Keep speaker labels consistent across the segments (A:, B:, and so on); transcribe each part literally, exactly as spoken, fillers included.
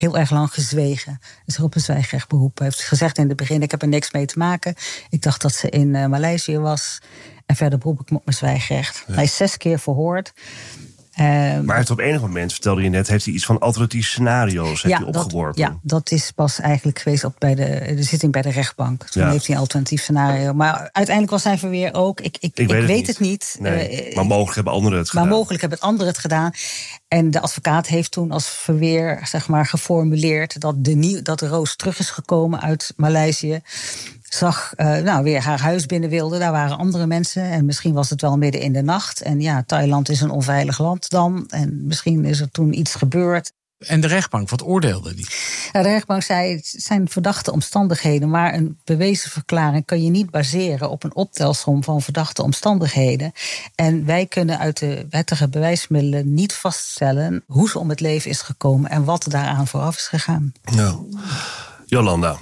A: heel erg lang gezwegen. Is er op een zwijgrecht beroepen. Hij heeft gezegd in het begin, ik heb er niks mee te maken. Ik dacht dat ze in uh, Maleisië was. En verder beroep ik me op mijn zwijgrecht. Ja. Hij is zes keer verhoord. Uh,
B: maar hij heeft op enig moment, vertelde je net, heeft hij iets van alternatieve scenario's heeft
A: ja,
B: hij opgeworpen.
A: Dat, ja, dat is pas eigenlijk geweest op bij de, de zitting bij de rechtbank. Toen ja. heeft hij een alternatief scenario. Maar uiteindelijk was zijn verweer ook, ik, ik, ik, ik weet, het, weet niet. het niet.
B: Nee, uh, maar mogelijk hebben anderen het
A: maar
B: gedaan.
A: Maar mogelijk hebben het anderen het gedaan. En de advocaat heeft toen als verweer zeg maar, geformuleerd dat, de nieuw, dat de Roos terug is gekomen uit Maleisië. Zag uh, nou, weer haar huis binnen wilde. Daar waren andere mensen. En misschien was het wel midden in de nacht. En ja, Thailand is een onveilig land dan. En misschien is er toen iets gebeurd.
C: En de rechtbank, wat oordeelde die?
A: Ja, de rechtbank zei, het zijn verdachte omstandigheden. Maar een bewezen verklaring kan je niet baseren op een optelsom van verdachte omstandigheden. En wij kunnen uit de wettige bewijsmiddelen niet vaststellen hoe ze om het leven is gekomen en wat daaraan vooraf is gegaan.
B: Nou, Jolanda,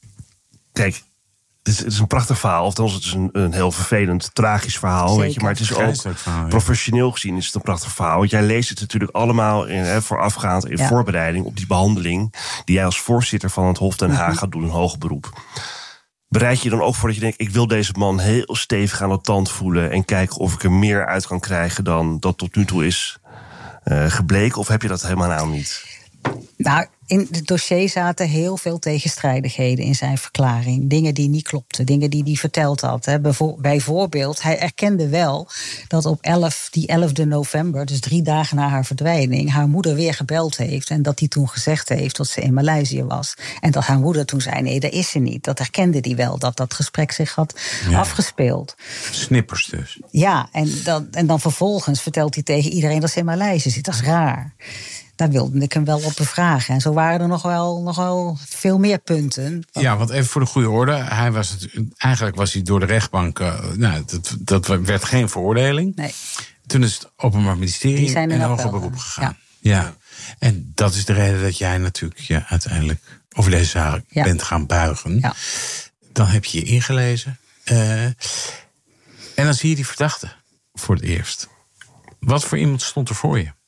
B: kijk. Het is, het is een prachtig verhaal, althans het is een, een heel vervelend, tragisch verhaal. Weet je, maar het is ook verhaal, ja. professioneel gezien is het een prachtig verhaal. Want jij leest het natuurlijk allemaal in, hè, voorafgaand in ja. voorbereiding op die behandeling die jij als voorzitter van het Hof Den Haag mm-hmm. gaat doen, een hoger beroep. Bereid je dan ook voor dat je denkt, ik wil deze man heel stevig aan de tand voelen en kijken of ik er meer uit kan krijgen dan dat tot nu toe is uh, gebleken? Of heb je dat helemaal nou niet?
A: Nou, in het dossier zaten heel veel tegenstrijdigheden in zijn verklaring. Dingen die niet klopten, dingen die hij verteld had. Hè. Bijvoorbeeld, hij erkende wel dat op elf, die elfde november, dus drie dagen na haar verdwijning, haar moeder weer gebeld heeft. En dat hij toen gezegd heeft dat ze in Maleisië was. En dat haar moeder toen zei, nee, dat is ze niet. Dat erkende hij wel, dat dat gesprek zich had ja. afgespeeld.
C: Snippers dus.
A: Ja, en dan, en dan vervolgens vertelt hij tegen iedereen dat ze in Maleisië zit. Dat is raar. Daar wilde ik hem wel op bevragen. En zo waren er nog wel, nog wel veel meer punten.
C: Ja, want even voor de goede orde. Hij was het, eigenlijk was hij door de rechtbank. Uh, nou, dat, dat werd geen veroordeling.
A: Nee.
C: Toen is het Openbaar Ministerie in hoger beroep gegaan. Ja. ja. En dat is de reden dat jij natuurlijk ja, uiteindelijk over deze zaak ja. bent gaan buigen. Ja. Dan heb je je ingelezen. Uh, en dan zie je die verdachte voor het eerst. Wat voor iemand stond er voor je?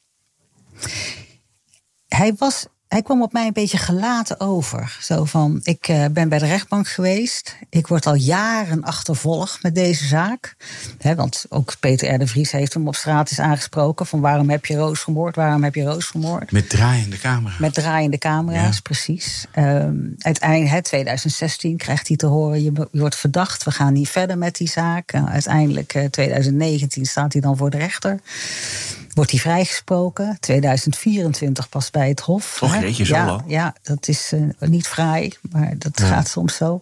A: Hij, was, hij kwam op mij een beetje gelaten over. Zo van, ik uh, ben bij de rechtbank geweest. Ik word al jaren achtervolgd met deze zaak. He, want ook Peter R. de Vries heeft hem op straat eens aangesproken. Van waarom heb je Roos vermoord? Waarom heb je Roos vermoord?
C: Met draaiende camera's.
A: Met draaiende camera's, ja. precies. Um, uiteindelijk, twintig zestien krijgt hij te horen, je, je wordt verdacht. We gaan niet verder met die zaak. Uh, uiteindelijk, uh, twintig negentien staat hij dan voor de rechter. Wordt hij vrijgesproken. tweeduizend vierentwintig pas bij het Hof.
B: Och, jeetje, zo
A: ja,
B: lang.
A: ja, dat is uh, niet fraai, maar dat ja. gaat soms zo.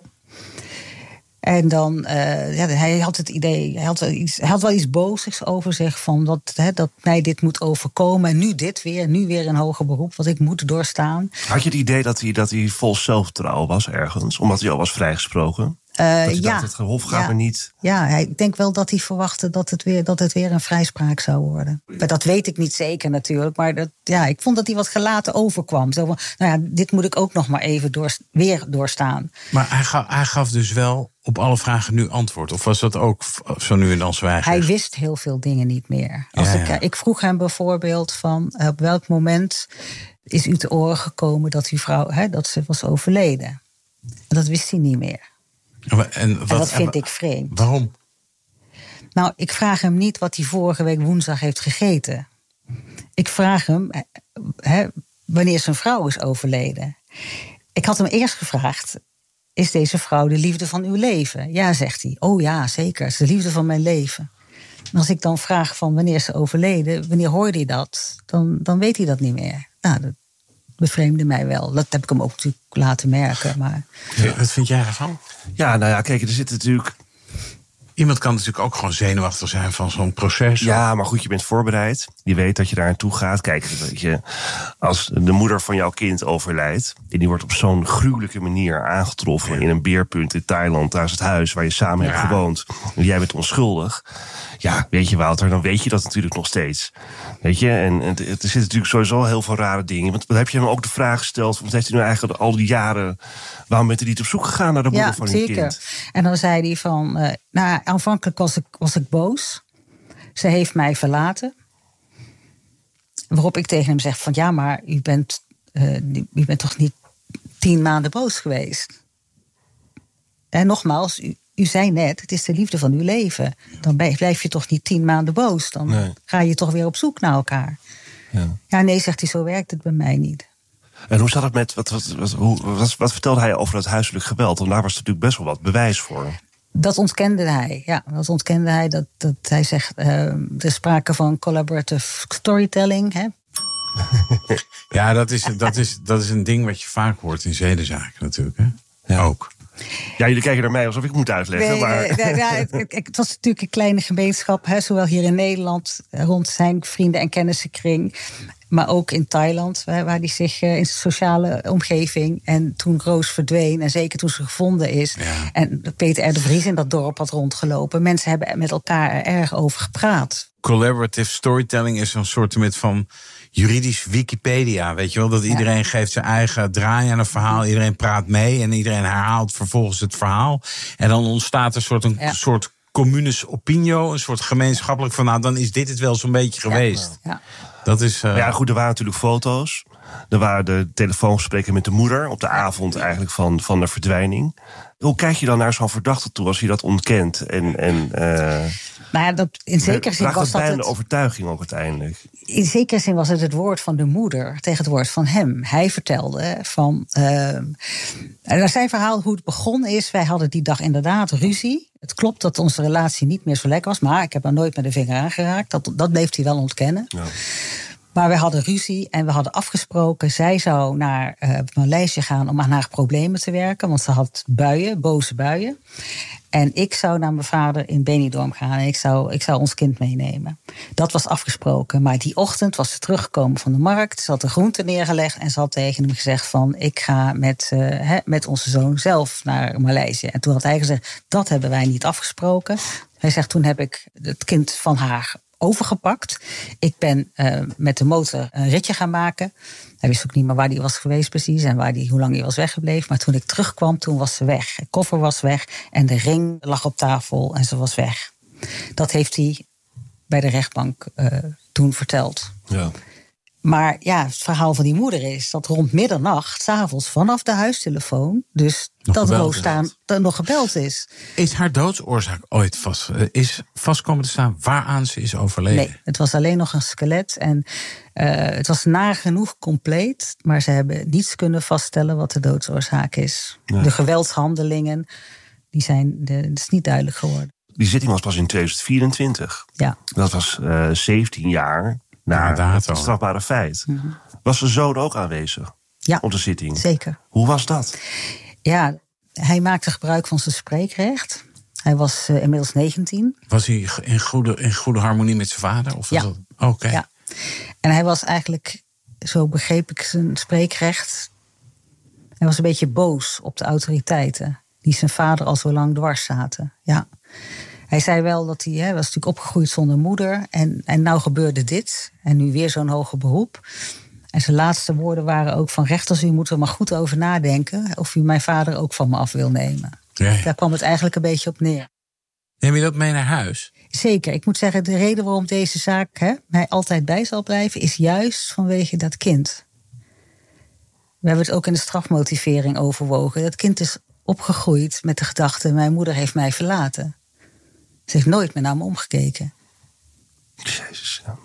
A: En dan, uh, ja, hij had het idee, hij had, wel iets, hij had wel iets bozigs over zich van dat, hè, dat mij dit moet overkomen. En nu dit weer, nu weer een hoger beroep, wat ik moet doorstaan.
B: Had je het idee dat hij, dat hij vol zelfvertrouwen was ergens, omdat hij al was vrijgesproken?
A: Uh,
B: dat je
A: ja,
B: dacht, het Hof gaat
A: ja,
B: maar niet.
A: Ja, ik denk wel dat hij verwachtte dat het weer, dat het weer een vrijspraak zou worden. Maar dat weet ik niet zeker natuurlijk. Maar dat, ja, ik vond dat hij wat gelaten overkwam. Zo van, nou ja, dit moet ik ook nog maar even door, weer doorstaan.
C: Maar hij gaf, hij gaf dus wel op alle vragen nu antwoord? Of was dat ook zo nu en dan zwijgen?
A: Hij wist heel veel dingen niet meer. Als ja, ik, ja. ik vroeg hem bijvoorbeeld van, op welk moment is u te oren gekomen dat uw vrouw, hè, dat ze was overleden? Dat wist hij niet meer.
C: En, wat, en dat
A: vind ik vreemd.
C: Waarom?
A: Nou, ik vraag hem niet wat hij vorige week woensdag heeft gegeten. Ik vraag hem he, wanneer zijn vrouw is overleden. Ik had hem eerst gevraagd, is deze vrouw de liefde van uw leven? Ja, zegt hij. Oh ja, zeker, het is de liefde van mijn leven. En als ik dan vraag van wanneer is ze overleden, wanneer hoorde hij dat? Dan, dan weet hij dat niet meer. Nou, dat bevreemde mij wel. Dat heb ik hem ook natuurlijk laten merken. Maar...
C: Ja, wat vind jij ervan?
B: Ja, nou ja, kijk, er zit natuurlijk...
C: Iemand kan natuurlijk ook gewoon zenuwachtig zijn van zo'n proces.
B: Ja, maar goed, je bent voorbereid. Je weet dat je daar naartoe gaat. Kijk, weet je, als de moeder van jouw kind overlijdt en die wordt op zo'n gruwelijke manier aangetroffen ja. in een beerpunt in Thailand, daar is het huis waar je samen ja. hebt gewoond. En jij bent onschuldig. Ja, weet je, Wouter, dan weet je dat natuurlijk nog steeds. Weet je, en, en er zitten natuurlijk sowieso heel veel rare dingen. Want heb je hem ook de vraag gesteld, wat heeft hij nu eigenlijk al die jaren, waarom bent u niet op zoek gegaan naar de moeder
A: ja,
B: van
A: zeker.
B: uw kind?
A: En dan zei hij van, uh, nou, aanvankelijk was ik, was ik boos. Ze heeft mij verlaten. Waarop ik tegen hem zeg van, ja, maar u bent uh, u bent toch niet tien maanden boos geweest? En nogmaals, u, u zei net, het is de liefde van uw leven. Dan blijf je toch niet tien maanden boos. Dan nee. ga je toch weer op zoek naar elkaar. Ja. ja, nee, zegt hij, zo werkt het bij mij niet.
B: En hoe zat het met, wat, wat, wat, hoe, wat, wat vertelde hij over dat huiselijk geweld? Want daar was natuurlijk best wel wat bewijs voor.
A: Dat ontkende hij, ja. Dat ontkende hij. Dat, dat hij zegt, uh, er is sprake van collaborative storytelling. Hè?
C: Ja, dat is, dat, is, dat is een ding wat je vaak hoort in zedenzaken natuurlijk. Hè? Ja. Ook.
B: Ja, jullie kijken naar mij alsof ik moet uitleggen.
A: Nee,
B: maar...
A: nee, ja, het, het, het was natuurlijk een kleine gemeenschap. Hè, zowel hier in Nederland, rond zijn vrienden- en kennissenkring. Maar ook in Thailand, waar hij zich in zijn sociale omgeving. En toen Roos verdween, en zeker toen ze gevonden is. Ja. En Peter R. de Vries in dat dorp had rondgelopen. Mensen hebben met elkaar er erg over gepraat.
C: Collaborative storytelling is een soort van juridisch Wikipedia, weet je wel? Dat iedereen ja. geeft zijn eigen draai aan een verhaal. Iedereen praat mee en iedereen herhaalt vervolgens het verhaal. En dan ontstaat een soort, een ja. soort communis opinio, een soort gemeenschappelijk van, nou, dan is dit het wel zo'n beetje geweest. Ja. Ja. Dat is, uh...
B: ja, goed, er waren natuurlijk foto's. Er waren de telefoongesprekken met de moeder op de avond eigenlijk van, van de verdwijning. Hoe kijk je dan naar zo'n verdachte toe als je dat ontkent? En, en, uh...
A: Nou ja, dat, in zekere zin was dat
B: bijna een overtuiging ook uiteindelijk.
A: In zekere zin was het het woord van de moeder tegen het woord van hem. Hij vertelde van... Uh, naar zijn verhaal hoe het begonnen is. Wij hadden die dag inderdaad ruzie. Het klopt dat onze relatie niet meer zo lekker was. Maar ik heb er nooit met de vinger aangeraakt. Dat, dat bleef hij wel ontkennen. Ja. Maar we hadden ruzie en we hadden afgesproken. Zij zou naar uh, Maleisië gaan om aan haar problemen te werken. Want ze had buien, boze buien. En ik zou naar mijn vader in Benidorm gaan. En ik zou, ik zou ons kind meenemen. Dat was afgesproken. Maar die ochtend was ze teruggekomen van de markt. Ze had de groenten neergelegd. En ze had tegen hem gezegd van... ik ga met, uh, he, met onze zoon zelf naar Maleisië. En toen had hij gezegd, dat hebben wij niet afgesproken. Hij zegt, toen heb ik het kind van haar overgepakt. Ik ben uh, met de motor een ritje gaan maken. Hij wist ook niet meer waar hij was geweest precies en waar die, hoe lang hij was weggebleven. Maar toen ik terugkwam, toen was ze weg. De koffer was weg en de ring lag op tafel en ze was weg. Dat heeft hij bij de rechtbank uh, toen verteld. Ja. Maar ja, het verhaal van die moeder is dat rond middernacht, 's avonds vanaf de huistelefoon, dus nog dat Roos staan, nog gebeld is.
C: Is haar doodsoorzaak ooit vast, is vast komen te staan waaraan ze is overleden?
A: Nee, het was alleen nog een skelet en uh, het was nagenoeg compleet, maar ze hebben niets kunnen vaststellen wat de doodsoorzaak is. Nee. De geweldshandelingen, die zijn, de, het is niet duidelijk geworden.
B: Die zitting was pas in tweeduizend vierentwintig. Ja. Dat was uh, zeventien jaar na het strafbare feit. Mm-hmm. Was de zoon ook aanwezig? Ja, op de zitting?
A: Zeker.
B: Hoe was dat?
A: Ja, hij maakte gebruik van zijn spreekrecht. Hij was uh, inmiddels negentien.
C: Was hij in goede, in goede harmonie met zijn vader? Of
A: ja.
C: Oké. Okay.
A: Ja. En hij was eigenlijk, zo begreep ik zijn spreekrecht, hij was een beetje boos op de autoriteiten die zijn vader al zo lang dwars zaten. Ja. Hij zei wel dat hij, hij was natuurlijk opgegroeid zonder moeder. En, en nou gebeurde dit. En nu weer zo'n hoger beroep. En zijn laatste woorden waren ook van... rechters, u moet er maar goed over nadenken... of u mijn vader ook van me af wil nemen. Ja, ja. Daar kwam het eigenlijk een beetje op neer.
C: Neem je dat mee naar huis?
A: Zeker. Ik moet zeggen, de reden waarom deze zaak hè, mij altijd bij zal blijven... is juist vanwege dat kind. We hebben het ook in de strafmotivering overwogen. Dat kind is opgegroeid met de gedachte... mijn moeder heeft mij verlaten. Ze heeft nooit meer naar me omgekeken.
B: Jezus, ja.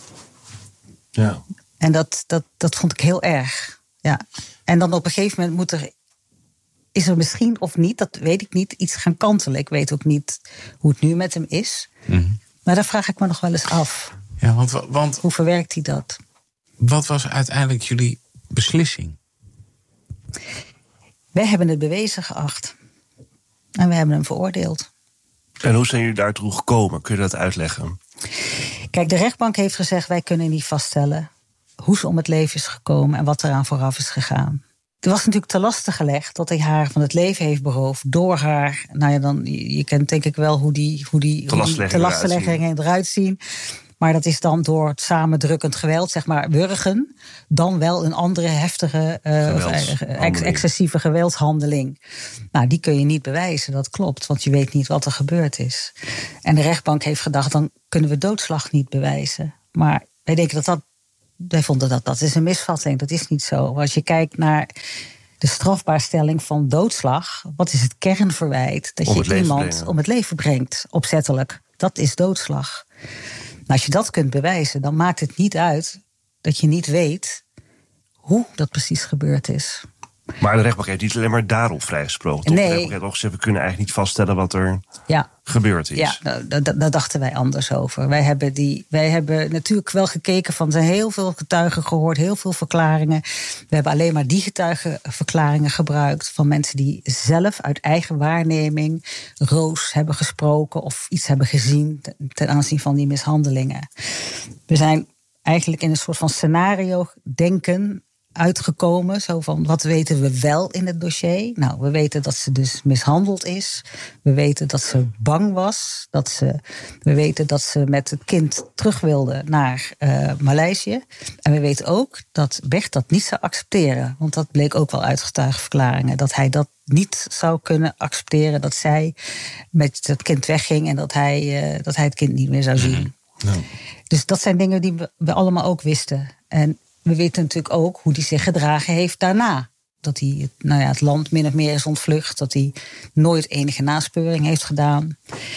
B: Ja.
A: En dat, dat, dat vond ik heel erg. Ja. En dan op een gegeven moment moet er... is er misschien of niet, dat weet ik niet, iets gaan kantelen. Ik weet ook niet hoe het nu met hem is. Mm-hmm. Maar daar vraag ik me nog wel eens af.
C: Ja, want, want,
A: hoe verwerkt hij dat?
C: Wat was uiteindelijk jullie beslissing?
A: Wij hebben het bewezen geacht. En we hebben hem veroordeeld.
B: En hoe zijn jullie daartoe gekomen? Kun je dat uitleggen?
A: Kijk, de rechtbank heeft gezegd... wij kunnen niet vaststellen hoe ze om het leven is gekomen... en wat eraan vooraf is gegaan. Er was natuurlijk te laste gelegd dat hij haar van het leven heeft beroofd... door haar, nou ja, dan, je kent denk ik wel hoe die, hoe die,
B: te
A: lastleggingen eruit zien... Maar dat is dan door het samendrukkend geweld, zeg maar, wurgen... dan wel een andere heftige, uh, ex- excessieve geweldshandeling. Nou, die kun je niet bewijzen, dat klopt. Want je weet niet wat er gebeurd is. En de rechtbank heeft gedacht, dan kunnen we doodslag niet bewijzen. Maar wij denken dat dat wij vonden dat dat is een misvatting. Dat is niet zo. Als je kijkt naar de strafbaarstelling van doodslag, wat is het kernverwijt? Dat
B: om
A: je iemand brengen. om het leven brengt, opzettelijk. Dat is doodslag. Nou, als je dat kunt bewijzen, dan maakt het niet uit dat je niet weet hoe dat precies gebeurd is.
B: Maar de rechtbank heeft niet alleen maar daarop vrijgesproken. Toch?
A: Nee.
B: De rechtbank heeft ook gezegd, we kunnen eigenlijk niet vaststellen wat er
A: ja.
B: gebeurd is.
A: Ja, daar, daar dachten wij anders over. Wij hebben, die, wij hebben natuurlijk wel gekeken van, er zijn heel veel getuigen gehoord, heel veel verklaringen. We hebben alleen maar die getuigenverklaringen gebruikt van mensen die zelf uit eigen waarneming Roos hebben gesproken of iets hebben gezien ten aanzien van die mishandelingen. We zijn eigenlijk in een soort van scenario denken uitgekomen. Zo van, wat weten we wel in het dossier? Nou, we weten dat ze dus mishandeld is. We weten dat ze bang was. Dat ze, we weten dat ze met het kind terug wilde naar uh, Maleisië. En we weten ook dat Bert dat niet zou accepteren. Want dat bleek ook wel uit getuigenverklaringen. Dat hij dat niet zou kunnen accepteren. Dat zij met het kind wegging en dat hij, uh, dat hij het kind niet meer zou zien.
B: No.
A: Dus dat zijn dingen die we, we allemaal ook wisten. En we weten natuurlijk ook hoe hij zich gedragen heeft daarna. Dat hij het, nou ja, het land min of meer is ontvlucht. Dat hij nooit enige naspeuring heeft gedaan.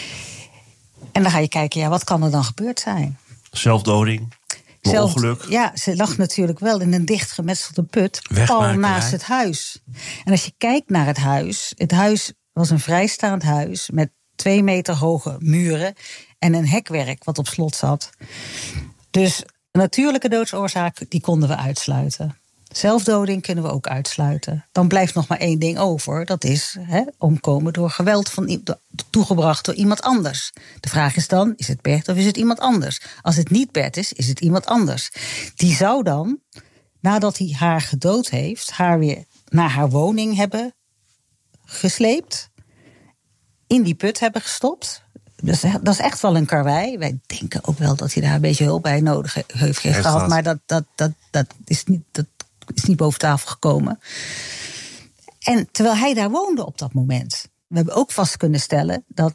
A: En dan ga je kijken, ja, wat kan er dan gebeurd zijn?
B: Zelfdoding, een Zelf, ongeluk.
A: Ja, ze lag natuurlijk wel in een dicht gemetselde put. Pal naast het huis. En als je kijkt naar het huis. Het huis was een vrijstaand huis met twee meter hoge muren en een hekwerk wat op slot zat. Dus een natuurlijke doodsoorzaak, die konden we uitsluiten. Zelfdoding kunnen we ook uitsluiten. Dan blijft nog maar één ding over. Dat is hè, omkomen door geweld van, toegebracht door iemand anders. De vraag is dan, is het Bert of is het iemand anders? Als het niet Bert is, is het iemand anders. Die zou dan, nadat hij haar gedood heeft, haar weer naar haar woning hebben gesleept. In die put hebben gestopt. Dus dat is echt wel een karwei. Wij denken ook wel dat hij daar een beetje hulp bij nodig heeft gehad. Maar dat, dat, dat, dat, is niet, dat is niet boven tafel gekomen. En terwijl hij daar woonde op dat moment. We hebben ook vast kunnen stellen dat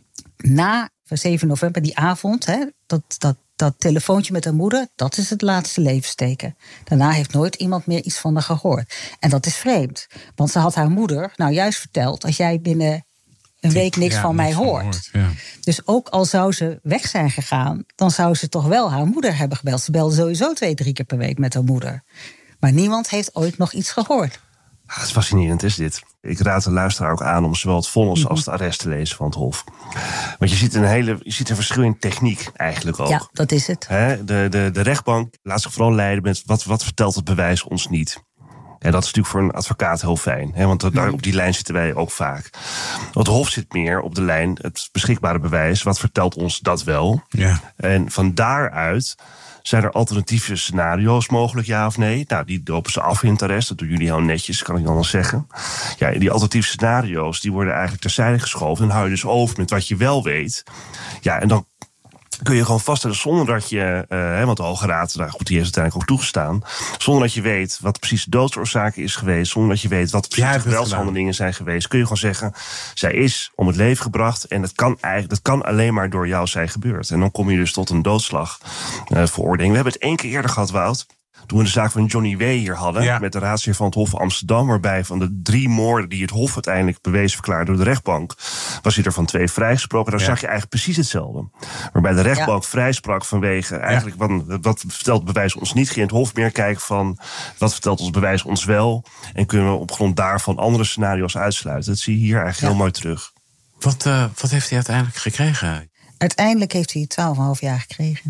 A: na zeven november, die avond, hè, dat, dat, dat telefoontje met haar moeder, dat is het laatste levensteken. Daarna heeft nooit iemand meer iets van haar gehoord. En dat is vreemd. Want ze had haar moeder nou juist verteld, als jij binnen een week niks ja, van mij niks hoort. hoort ja. Dus ook al zou ze weg zijn gegaan, dan zou ze toch wel haar moeder hebben gebeld. Ze belde sowieso twee, drie keer per week met haar moeder. Maar niemand heeft ooit nog iets gehoord.
B: Ah, het is fascinerend, is dit. Ik raad de luisteraar ook aan om zowel het vonnis mm-hmm. als het arrest te lezen van het Hof. Want je ziet een hele, je ziet een verschil in techniek eigenlijk ook.
A: Ja, dat is het.
B: He, de, de, de rechtbank laat zich vooral leiden met wat, wat vertelt het bewijs ons niet. En dat is natuurlijk voor een advocaat heel fijn. Hè, want daar, op die lijn zitten wij ook vaak. Het Hof zit meer op de lijn, het beschikbare bewijs. Wat vertelt ons dat wel? Ja. En van daaruit zijn er alternatieve scenario's mogelijk, ja of nee? Nou, die dopen ze af in het arrest. Dat doen jullie heel netjes, kan ik dan wel zeggen. Ja, die alternatieve scenario's die worden eigenlijk terzijde geschoven. En dan hou je dus over met wat je wel weet. Ja, en dan kun je gewoon vaststellen zonder dat je, uh, want de Hoge Raad, nou goed, die heeft uiteindelijk ook toegestaan, zonder dat je weet wat precies de doodsoorzaak is geweest, zonder dat je weet wat precies de geweldshandelingen zijn geweest, kun je gewoon zeggen, zij is om het leven gebracht en dat kan eigenlijk, dat kan alleen maar door jou zijn gebeurd. En dan kom je dus tot een doodslag uh, veroordeling. We hebben het één keer eerder gehad, Wout, toen we de zaak van Johnny W. hier hadden, ja. met de raadsheer van het Hof Amsterdam, waarbij van de drie moorden die het Hof uiteindelijk bewezen verklaarde door de rechtbank, was hij er van twee vrijgesproken. Daar ja. zag je eigenlijk precies hetzelfde. Waarbij de rechtbank ja. vrijsprak vanwege eigenlijk, ja. wat, wat vertelt het bewijs ons niet, ging het Hof meer kijken van wat vertelt ons bewijs ons wel, en kunnen we op grond daarvan andere scenario's uitsluiten. Dat zie je hier eigenlijk ja. heel mooi terug.
C: Wat, uh, wat heeft hij uiteindelijk gekregen?
A: Uiteindelijk heeft hij twaalf komma vijf jaar gekregen.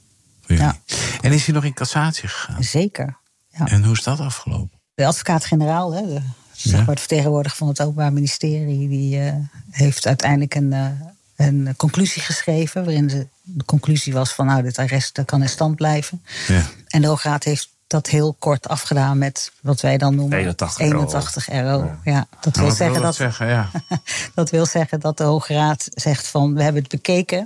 C: Ja. En is hij nog in cassatie gegaan?
A: Zeker. Ja.
C: En hoe is dat afgelopen?
A: De advocaat-generaal, hè, de, zeg maar, het vertegenwoordiger van het Openbaar Ministerie, die uh, heeft uiteindelijk een, uh, een conclusie geschreven, waarin de, de conclusie was van, nou, dit arrest kan in stand blijven. Ja. En de Hoge Raad heeft dat heel kort afgedaan met wat wij dan noemen eenentachtig euro. Ja. Ja, dat wil, nou, zeggen, wil dat, dat, zeggen, ja. dat wil zeggen dat de Hoge Raad zegt van, we hebben het bekeken.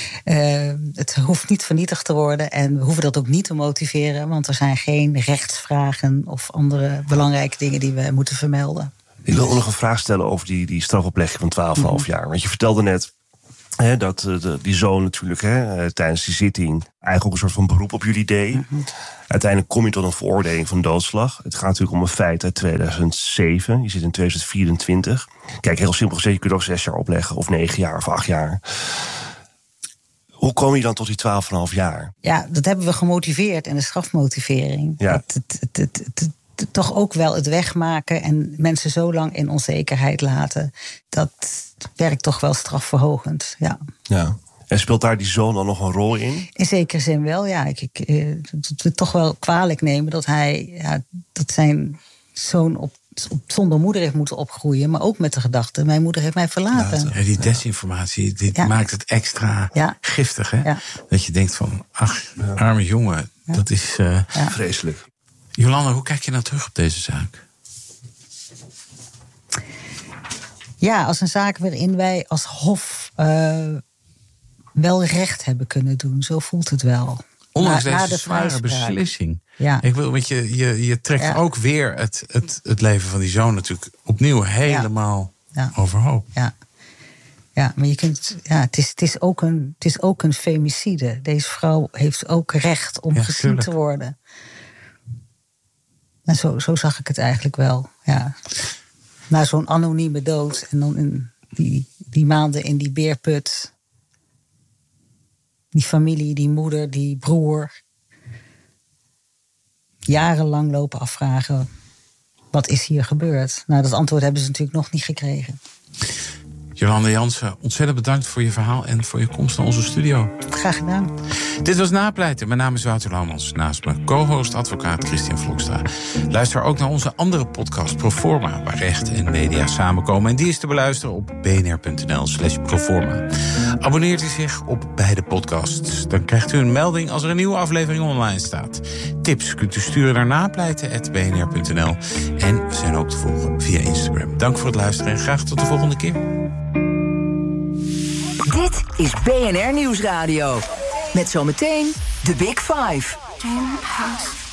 A: Uh, het hoeft niet vernietigd te worden en we hoeven dat ook niet te motiveren, want er zijn geen rechtsvragen of andere belangrijke dingen die we moeten vermelden.
B: Ik wil ook nog een vraag stellen over die, die strafoplegging van twaalf komma vijf mm-hmm. jaar. Want je vertelde net, He, dat de, die zoon natuurlijk he, tijdens die zitting eigenlijk ook een soort van beroep op jullie deed. Mm-hmm. Uiteindelijk kom je tot een veroordeling van doodslag. Het gaat natuurlijk om een feit uit tweeduizend zeven. Je zit in tweeduizend vierentwintig. Kijk, heel simpel gezegd, je kunt ook zes jaar opleggen. Of negen jaar of acht jaar. Hoe kom je dan tot die twaalf komma vijf jaar?
A: Ja, dat hebben we gemotiveerd in de strafmotivering. Ja. Het, het, het, het, het, het, toch ook wel het wegmaken en mensen zo lang in onzekerheid laten. Dat werkt toch wel strafverhogend, ja.
B: Ja. En speelt daar die zoon dan nog een rol in?
A: In zekere zin wel, ja. Ik, ik uh, het, het toch wel kwalijk nemen dat hij, ja, dat zijn zoon op, op, zonder moeder heeft moeten opgroeien. Maar ook met de gedachte, mijn moeder heeft mij verlaten.
C: Ja, die desinformatie, dit ja. maakt het extra ja. giftig, hè? Ja. Dat je denkt van, ach, ja. arme jongen, ja. dat is uh,
B: ja. vreselijk.
C: Jolanda, hoe kijk je nou terug op deze zaak?
A: Ja, als een zaak waarin wij als Hof uh, wel recht hebben kunnen doen. Zo voelt het wel.
C: Ondanks na, deze na de zware beslissing. Ja. Ik wil, want je, je, je trekt ja. ook weer het, het, het leven van die zoon natuurlijk opnieuw helemaal ja. Ja. overhoop.
A: Ja. Ja, maar je kunt, ja, het, is, het, is ook een, het is ook een femicide. Deze vrouw heeft ook recht om ja, gezien tuurlijk. te worden. En zo, zo zag ik het eigenlijk wel, ja. Na zo'n anonieme dood en dan in die, die maanden in die beerput. Die familie, die moeder, die broer. Jarenlang lopen afvragen, wat is hier gebeurd? Nou, dat antwoord hebben ze natuurlijk nog niet gekregen.
C: Jolanda Jansen, ontzettend bedankt voor je verhaal en voor je komst naar onze studio.
A: Graag gedaan.
C: Dit was Napleiten. Mijn naam is Wouter Laumans. Naast me co-host advocaat Christian Vlokstra. Luister ook naar onze andere podcast Proforma, waar recht en media samenkomen. En die is te beluisteren op bnr.nl slash proforma. Abonneert u zich op beide podcasts. Dan krijgt u een melding als er een nieuwe aflevering online staat. Tips kunt u sturen naar napleiten apenstaartje b n r punt n l. En we zijn ook te volgen via Instagram. Dank voor het luisteren en graag tot de volgende keer.
D: Dit is B N R Nieuwsradio. Met zometeen The Big Five.